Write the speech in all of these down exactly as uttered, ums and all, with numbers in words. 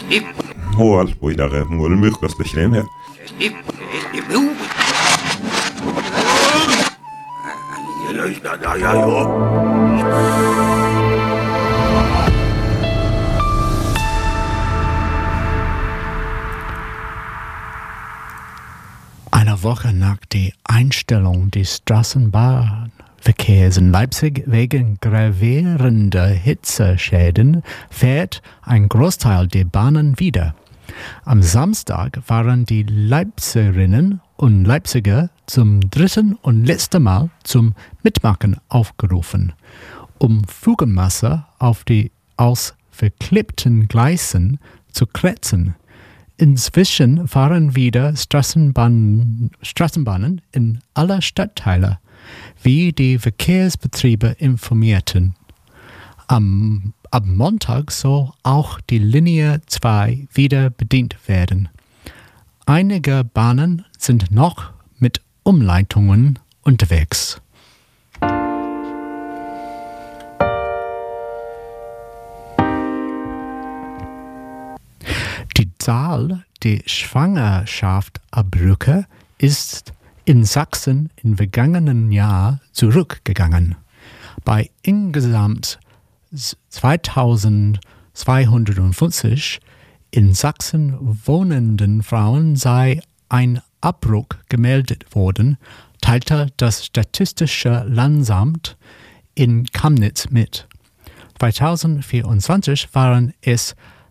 هو ويدار مولميخ كسلشلم Eine Woche nach der Einstellung des Straßenbahnverkehrs in Leipzig wegen gravierender Hitzeschäden fährt ein Großteil der Bahnen wieder. Am Samstag waren die Leipzigerinnen und Leipziger zum dritten und letzten Mal zum Mitmachen aufgerufen, um Fugenmasse auf die aus verklippten Gleisen zu kratzen. Inzwischen fahren wieder Straßenbahnen, Straßenbahnen in aller Stadtteile, wie die Verkehrsbetriebe informierten. Am, ab Montag soll auch die Linie zwei wieder bedient werden. Einige Bahnen sind noch mit Umleitungen unterwegs. Die Zahl der Schwangerschaftsabbrüche ist in Sachsen im vergangenen Jahr zurückgegangen. Bei insgesamt zweitausendzweihundertfünfzig in Sachsen wohnenden Frauen sei ein Abbruch gemeldet worden, teilte das Statistische Landesamt in Chemnitz mit. zweitausendvierundzwanzig waren es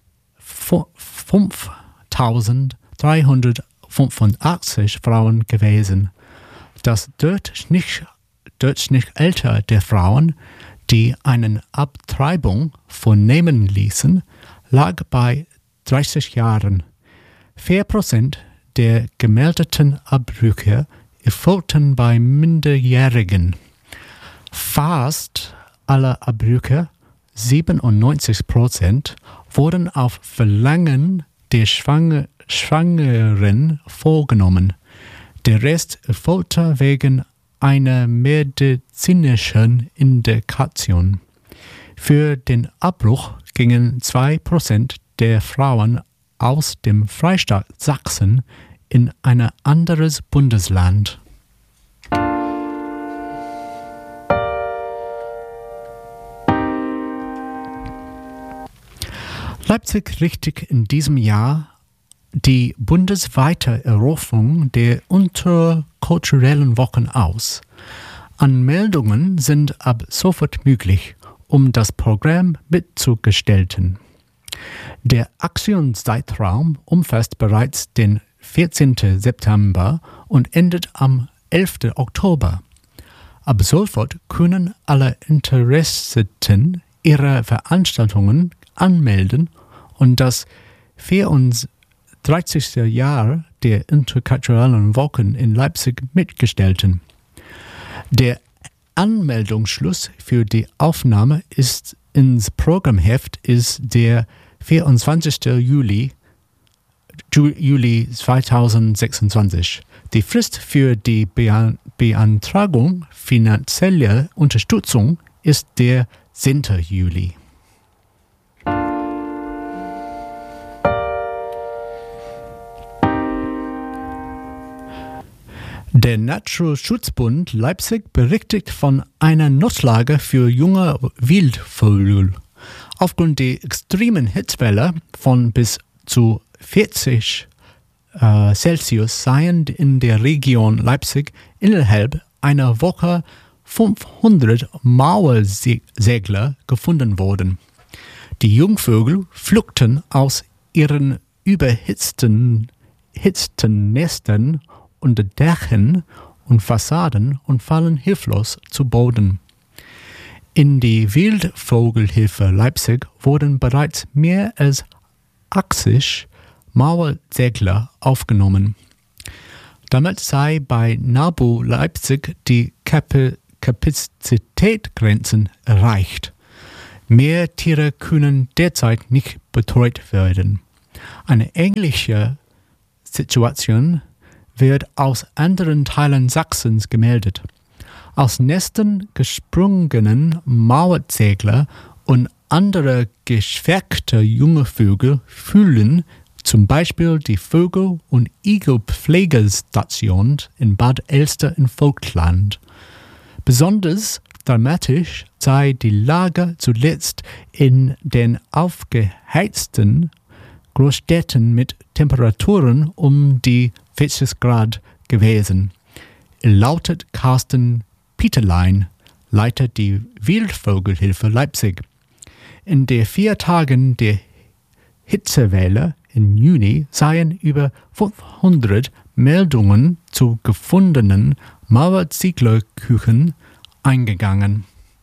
fünftausenddreihundertfünfundachtzig Frauen gewesen. Das Durchschnittsalter der Frauen, die eine Abtreibung vornehmen ließen, lag bei dreißig Jahren. vier Prozent der gemeldeten Abbrüche erfolgten bei Minderjährigen. Fast alle Abbrüche, siebenundneunzig Prozent, wurden auf Verlangen der Schwanger- Schwangeren vorgenommen. Der Rest erfolgte wegen einer medizinischen Indikation. Für den Abbruch gingen zwei Prozent der Frauen aus dem Freistaat Sachsen in ein anderes Bundesland. Leipzig richtet in diesem Jahr die bundesweite Eröffnung der interkulturellen Wochen aus. Anmeldungen sind ab sofort möglich, um das Programm mitzugestalten. Der Aktionszeitraum umfasst bereits den vierzehnten September und endet am elften Oktober. Ab sofort können alle Interessenten ihre Veranstaltungen anmelden und das vierunddreißigste Jahr der interkulturellen Wochen in Leipzig mitgestalten. Der Anmeldungsschluss für die Aufnahme ist ins Programmheft ist der vierundzwanzigsten Juli, Juli zweitausendsechsundzwanzig. Die Frist für die Bean- Beantragung finanzieller Unterstützung ist der zehnten Juli. Der Naturschutzbund Leipzig berichtet von einer Notlage für junge Wildvögel. Aufgrund der extremen Hitzewelle von bis zu vierzig äh, Celsius seien in der Region Leipzig innerhalb einer Woche fünfhundert Mauersegler gefunden worden. Die Jungvögel flüchten aus ihren überhitzten hitzten Nestern unter Dächern und Fassaden und fallen hilflos zu Boden. In die Wildvogelhilfe Leipzig wurden bereits mehr als achtzig Mauersegler aufgenommen. Damit sei bei NABU Leipzig die Kap- Kapazitätsgrenzen erreicht. Mehr Tiere können derzeit nicht betreut werden. Eine ähnliche Situation wird aus anderen Teilen Sachsens gemeldet. Aus Nesten gesprungenen Mauersegler und andere geschwächte junge Vögel fühlen zum Beispiel die Vögel- und Igelpflegestation in Bad Elster in Vogtland. Besonders dramatisch sei die Lage zuletzt in den aufgeheizten Großstädten mit Temperaturen um die vierzig Grad gewesen, lautet Carsten Peterlein, Leiter der Wildvogelhilfe Leipzig. In den vier Tagen der Hitzewelle im Juni seien über fünfhundert Meldungen zu gefundenen Mauerzieglerküchen eingegangen.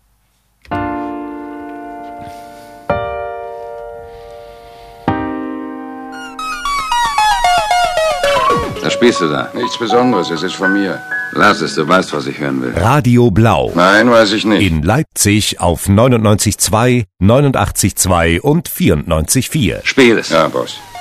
Was spielst du da? Nichts Besonderes, es ist von mir. Lass es, du weißt, was ich hören will. Radio Blau. Nein, weiß ich nicht. In Leipzig auf neunundneunzig Komma zwei, neunundachtzig Komma zwei und vierundneunzig Komma vier. Spiel es. Ja, Boss.